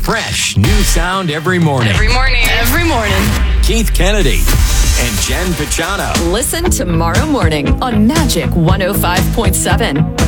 Fresh new sound every morning. Every morning. Keith Kennedy and Jen Pachano. Listen tomorrow morning on Magic 105.7.